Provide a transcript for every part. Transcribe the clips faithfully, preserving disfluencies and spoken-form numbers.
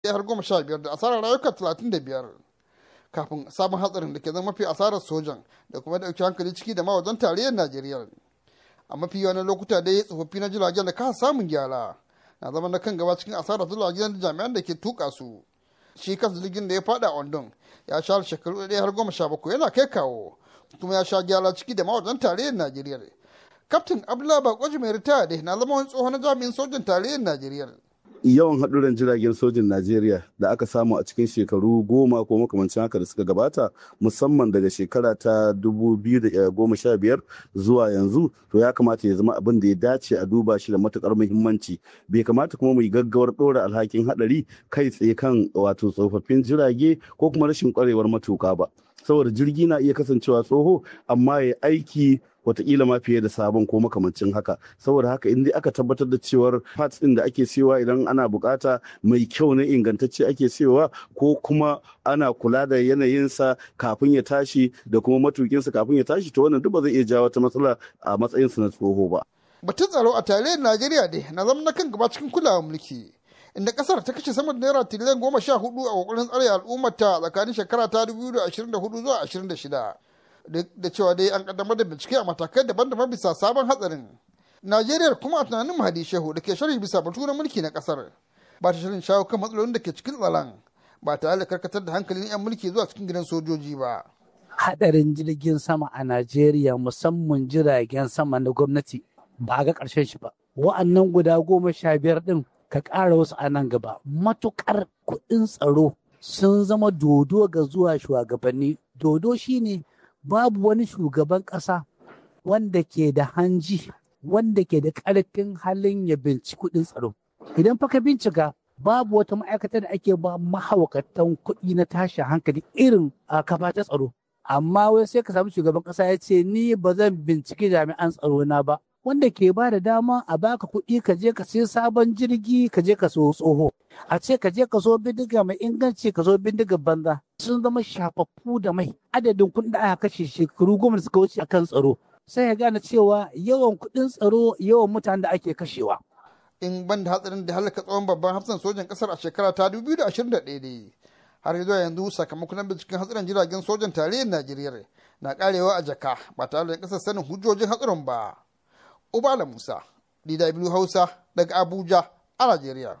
har goma sha biyar da asarar rayuka talatin da biyar kafin sabon hatsarin da ke zama mafi asarar sojan da kuma dauki hankali ciki da ma wajen tarayyar Najeriya. A mafi yawan lokuta dai tsofaffi na jiragen da kasa samun gyara na zama na kan gaba cikin asarar jiragen da jami'an da ke tuka su. Shi kansa jirgin da ya fada a Ondon ya sha shekaru ɗaya har goma sha bakwai yana kai kawo kuma ya sha gyara ciki da ma wajen tarayyar Najeriya. Kaftin Abdullahi Bakoji mai ritaya da na zama wani tsohon jami'in sojan tarayyar Najeriya. Yawan haɗuran jiragen sojin Najeriya da aka samu a cikin shekaru goma ko makamancin haka da suka gabata musamman daga shekara ta dubu biyu da goma sha biyar zuwa yanzu to ya kamata ya zama abin da ya dace a duba shi da matukar muhimmanci. Bai kamata kuma mu yi gaggawar ɗora alhakin haɗari kai tsaye kan wato tsofaffin jirage ko kuma rashin ƙwarewar matuka ba. Saboda jirgi na iya kasancewa tsoho amma ya aiki wataƙila ma fiye da sabon ko makamancin haka. Saboda haka in dai aka tabbatar da cewar parts ɗin da ake siyowa idan ana bukata mai kyau na ingantacce ake siyowa ko kuma ana kula da yanayinsa kafin ya tashi da kuma matukinsa kafin ya tashi to wannan duk ba zai iya jawo wata matsala a matsayinsa na tsoho ba. Batun tsaro a tarayyar Najeriya dai na zama na kan gaba cikin kulawar mulki. Inda kasar ta kashe sama da naira tiriliyan goma sha hudu a kokarin tsare al'ummarta tsakanin shekara ta dubu da ashirin da hudu zuwa ashirin da shida. Duk da cewa dai an kaddamar da bincike a matakai daban-daban bisa sabon hatsarin. Najeriya kuma a tunanin Mahadi Shehu da ke sharhi bisa batu na mulki na kasar ba ta shirin shawo kan matsalolin da ke cikin tsaron ba tare da karkatar da hankalin 'yan mulki zuwa cikin gidan sojoji ba. Hadarin jirgin sama a Najeriya musamman jiragen sama na gwamnati ba ga ƙarshen shi ba. Wa'annan guda goma sha biyar ɗin ka ƙara wasu a nan gaba. Matuƙar kuɗin tsaro sun zama dodo ga zuwa shugabanni. Dodo shine babu wani shugaban ƙasa wanda ke da hanji wanda ke da ƙarfin halin ya binci kuɗin tsaro. Idan fa ka bincika babu wata ma'aikata da ake ba mahaukatan kuɗi na tashin hankali irin a kafa ta tsaro. Amma wai sai ka samu shugaban ƙasa ya ce ni ba zan binciki jami'an tsaro na ba. Wanda ke ba da dama a baka kuɗi ka je ka sai sabon jirgi ka je ka so tsoho. A ce ka je ka so bindiga mai inganci ka so bindiga banza. Sun zama shafaffu da mai adadin kuɗin da aka kashe shekaru goma da suka wuce a kan tsaro. Sai ya gane cewa yawan kuɗin tsaro yawan mutanen da ake kashewa. In ban da hatsarin da halaka tsohon babban hafsan sojan ƙasar a shekara ta dubu da ashirin da ɗaya ne. Har zuwa yanzu sakamakon binciken hatsarin jiragen sojan tarayyar Najeriya na karewa a jaka ba tare da ƙasar sanin hujjojin hatsarin ba. Ubala Musa, D W Hausa daga Abuja a Najeriya.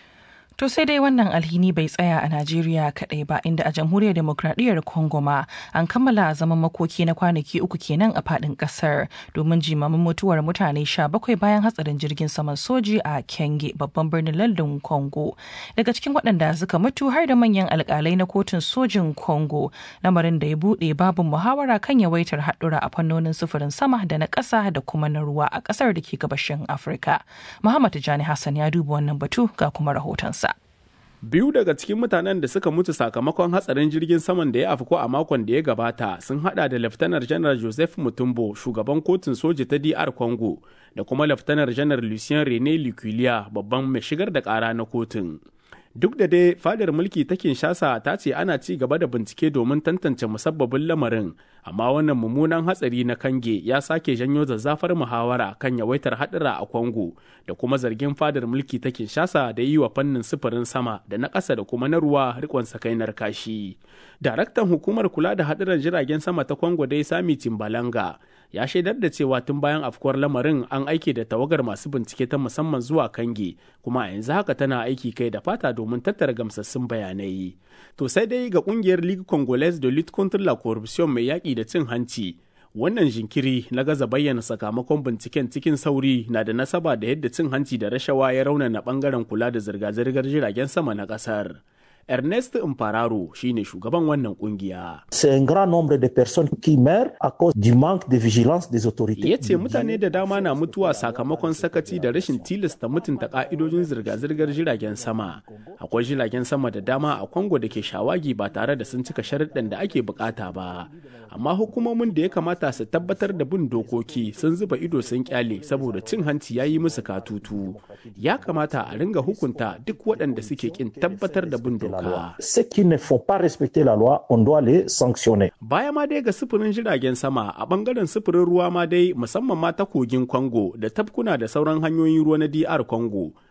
To sai dai wannan alhini bai tsaya a Najeriya kaɗai ba inda a jamhuriyar demokradiyyar Congo ma an kammala zaman makoki na kwanaki uku kenan a faɗin ƙasar domin jimamin mutuwar mutane sha bakwai bayan hatsarin jirgin saman soji a Kenge babban birnin lardin Congo. Daga cikin waɗanda suka mutu har da manyan alƙalai na kotun sojin Congo lamarin da ya buɗe babin muhawara kan yawaitar haɗura a fannonin sufurin sama da na ƙasa da kuma na ruwa a ƙasar da ke gabashin Afirka. Muhammad Tijjani Hassan ya duba wannan batu ga kuma rahotonsa. Biyu daga cikin mutanen da suka mutu sakamakon hatsarin jirgin saman da ya afko a makon da ya gabata sun hada da Laftanar Janar Joseph Mutumbo, shugaban kotun soji ta D R Congo, da kuma Laftanar Janar Lucien Rene Luculia, babban mai shigar da kara na kotun. Duk da dai fadar mulki ta Kinshasa ta ce ana ci gaba da bincike domin tantance musabbabin lamarin, amma wannan mummunan hatsari na Kange ya sake janyo zazzafar muhawara kan yawaitar haɗura a Congo da kuma zargin fadar mulki ta Kinshasa da yi wa fannin sufurin sama da na ƙasa da kuma na ruwa rikon sakainar kashi. Daraktan hukumar kula da haɗuran jiragen sama ta Congo dai Sami Timbalanga ya shaidar da cewa tun bayan afkuwar lamarin an aike da tawagar masu bincike ta musamman zuwa Kange kuma a yanzu haka tana aiki kai da fata domin tattara gamsassun bayanai. To sai dai ga kungiyar Ligue Congolaise de lutte contre la corruption mai yaƙi da cin hanci, wannan jinkiri na gaza bayyana sakamakon binciken cikin sauri na da nasaba da yadda cin hanci da rashawa ya raunana bangaren kula da zirga-zirgar jiragen sama na ƙasar. Ernest Impararo shine shugaban wannan kungiya. C'est un grand nombre de personnes qui meurent à cause du manque de vigilance des autorités. Ya ce mutane da dama na mutuwa sakamakon sakaci da rashin tilasta mutunta ka'idojin zirga-zirgar jiragen sama. Akwai jiragen sama da dama a Congo da ke shawagi ba tare da sun cika sharuɗan da ake bukata ba. Amma hukumomin da ya kamata su tabbatar da bin dokoki sun zuba ido sun kyale saboda cin hanci ya yi musu katutu. Ya kamata a ringa hukunta duk waɗanda suke kin tabbatar da bin doka. Ceux qui ne font pas respecter la loi, on doit les sanctionner. Baya ma dai ga sufurin jiragen sama a bangaren sufurin ruwa ma dai musamman ma ta kogin Congo da tafkuna da sauran hanyoyin ruwa na D R Congo.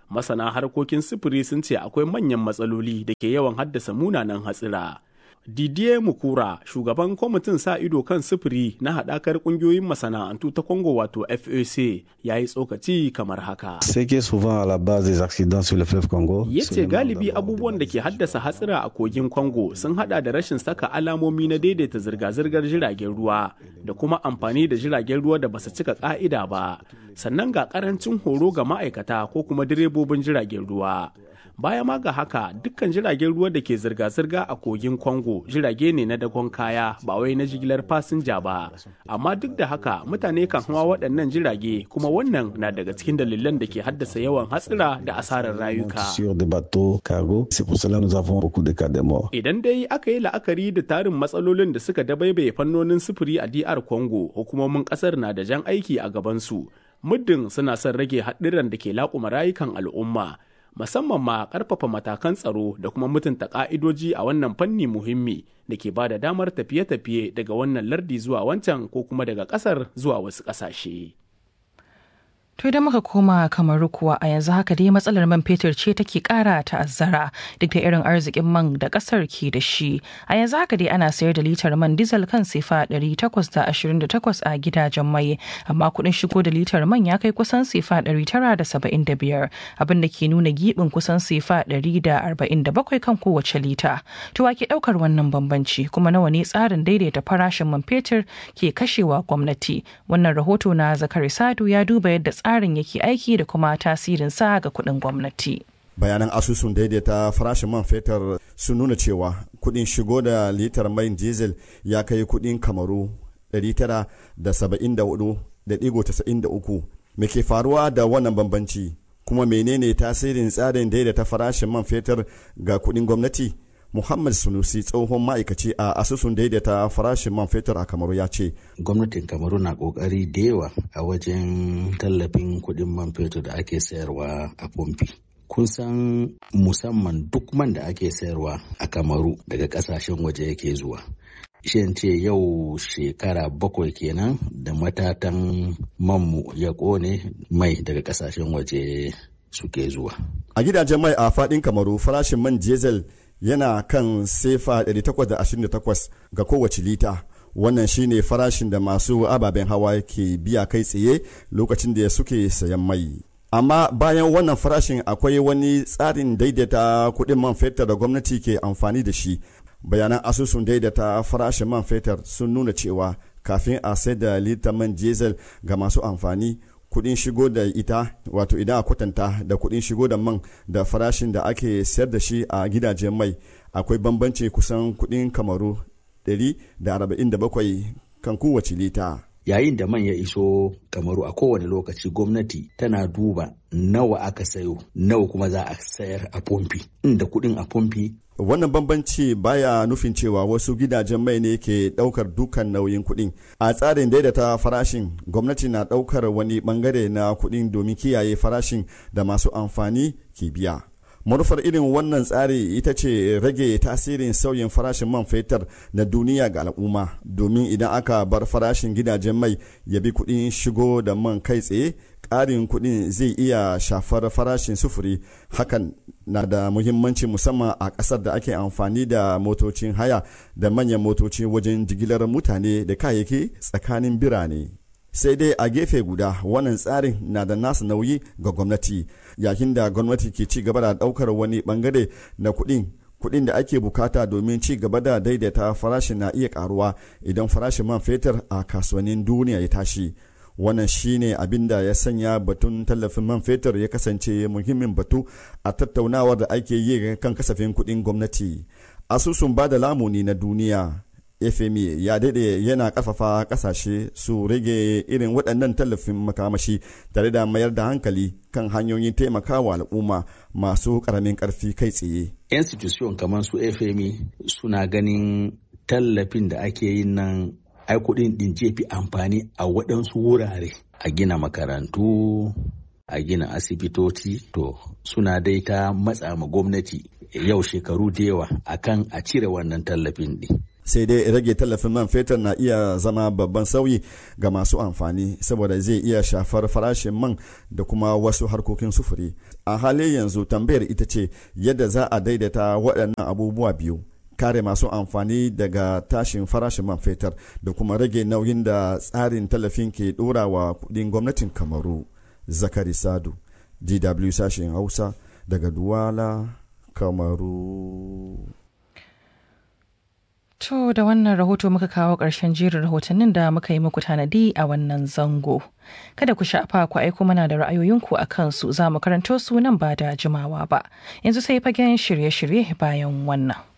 Masana harkokin sufuri sun ce akwai manyan matsaloli da ke yawan haddasa munanan hatsira. Didier Mukura, shugaban kwamitin sa ido kan sufuri na haɗakar ƙungiyoyin masana'antu ta Congo wato F A C, ya yi tsokaci kamar haka. Ya ce galibi abubuwan da ke haddasa hatsira a kogin Congo sun haɗa da rashin saka alamomi na daidaita zirga-zirgar jiragen ruwa da kuma amfani da jiragen ruwa da basu cika ƙa'ida ba, sannan ga ƙarancin horo ga ma'aikata ko kuma direbobin jiragen ruwa. Baya ma ga haka, dukkan jiragen ruwa da ke zirga-zirga a kogin Congo jirage ne na dakon kaya ba wai na jigilar fasinja ba. Amma duk da haka mutane kan hawa waɗannan jirage, kuma wannan na daga cikin dalilan da ke haddasa yawan hatsira da asarar rayuka. Idan dai aka yi la'akari da tarin matsalolin da suka dabaibaye fannonin sufuri a D R Congo, hukumomin ƙasar na da jan aiki a gabansu. Muddin suna son rage haɗuran da ke laƙuma rayukan al'umma. Musamman ma ƙarfafa matakan tsaro da kuma mutunta ƙa'idoji a wannan fanni muhimmi da ke ba da damar tafiye-tafiye daga wannan lardi zuwa wancan ko kuma daga ƙasar zuwa wasu ƙasashe. To idan muka koma Kamaru kuwa a yanzu haka dai matsalar man fetur ce take kara ta'azzara duk da irin arzikin man da kasar ke da shi. A yanzu haka dai ana sayar da litar man diesel kan sefa ɗari takwas da ashirin da takwas a gidajen mai, amma kuɗin shigo da litar man ya kai kusan sefa ɗari tara da saba'in da biyar, abin da ke nuna gibin kusan sefa ɗari da arba'in da bakwai kan kowace lita. To wa ke ɗaukar wannan bambanci, kuma nawa ne tsarin daidaita farashin man fetur ke kashewa gwamnati? Wannan rahoto na Zakari Sadu ya duba yadda tsarin yake aiki da kuma tasirin sa ga kuɗin gwamnati. Bayanan asusun daidaita farashin man fetur sun nuna cewa kuɗin shigo da litar mai diesel ya kai kuɗin Kamaru ɗari tara da saba'in da hudu da ɗigo tasa'in da uku. Me ke faruwa da wannan bambanci, kuma menene tasirin tsarin daidaita farashin man fetur ga kuɗin gwamnati? Muhammad Sunusi, tsohon ma'aikaci a asusun daidaita farashin man fetur a Kamaru, ya ce gwamnatin Kamaru na kokari da yawa a wajen tallafin kuɗin man fetur da ake sayarwa a pompi. Kun san musamman duk man da ake sayarwa a Kamaru daga ƙasashen waje yake zuwa. Shin ce yau shekara bakwai kenan da matatan manmu ya ƙone mai daga ƙasashen waje suke zuwa. A gidajen mai a faɗin Kamaru farashin man diesel yana kan sefa ɗari takwas da ashirin da takwas ga kowace lita. Wannan shine farashin da masu ababen hawa ke biya kai tsaye lokacin da suke sayan mai. Amma bayan wannan farashin akwai wani tsarin daidaita kuɗin man fetur da gwamnati ke amfani da shi. Bayanan asusun daidaita farashin man fetur sun nuna cewa kafin a sai da litar man diesel ga masu amfani, kudin shigo da ita, wato idan a kwatanta da kudin shigo da man da farashin da ake sayar da shi a gidajen mai, akwai bambanci kusan kudin Kamaru ɗari da arba'in da bakwai kan kowace lita. Yayin da man ya iso Kamaru a kowane lokaci, gwamnati tana duba nawa aka sayo, nawa kuma za a sayar a pompi, inda kudin a pompi. Wannan bambanci baya nufin cewa wasu gidajen mai ne ke daukar dukan nauyin kuɗin. A tsarin daidaita farashin, gwamnati na daukar wani bangare na kuɗin domin kiyaye farashin da masu amfani ke biya. Manufar irin wannan tsari ita ce rage tasirin sauyin farashin man fetur na duniya ga al'umma, domin idan aka bar farashin gidajen mai ya bi kuɗin shigo da man kai tsaye, ƙarin kuɗin zai iya shafar farashin sufuri. Hakan na da muhimmanci musamman a ƙasar da ake amfani da motocin haya da manyan motoci wajen jigilar mutane da kayayyaki tsakanin birane. Sai dai a gefe guda, wannan tsarin na da nasa nauyi ga gwamnati, yayin da gwamnati ke ci gaba da ɗaukar wani bangare na kuɗin kuɗin da ake bukata domin ci gaba da daidaita farashin na iya karuwa idan farashin man fetur a kasuwannin duniya ya tashi. Wannan shine abin da ya sanya batun tallafin man fetur ya kasance muhimmin batu a tattaunawar da ake yi kan kasafin kuɗin gwamnati. Asusun ba da lamuni na duniya F M E ya daɗe yana ƙarfafa ƙasashe su rage irin waɗannan tallafin makamashi tare da mayar da hankali kan hanyoyin taimakawa al'umma masu ƙaramin ƙarfi kai tsaye. Institution kamar su F M E suna ganin tallafin da ake yin nan ai kuɗin ɗin jefi amfani a waɗansu wurare, a gina makarantu, a gina asibitoci. To suna dai ta matsa ma gwamnati yau shekaru da yawa akan a cire wannan tallafin ɗin. sai dai rage tallafin man fetur na iya zama babban sauyi ga masu amfani saboda zai iya shafar farashin man da kuma wasu harkokin sufuri. A halin yanzu tambayar ita ce yadda za a daidaita waɗannan abubuwa biyu, kare masu amfani daga tashin farashin man fetur da kuma rage nauyin da tsarin tallafin ke ɗora wa kuɗin gwamnatin Kamaru. Zakari Sadu, D W sashen Hausa daga Duwala, Kamaru. To da wannan rahoto muka kawo ƙarshen jerin rahotannin da muka yi muku tanadi a wannan zango. Kada ku sha'afa ku aiko mana da ra'ayoyinku a kansu, za mu karanto su nan ba da jimawa ba. Yanzu sai fagen shirye-shirye bayan wannan.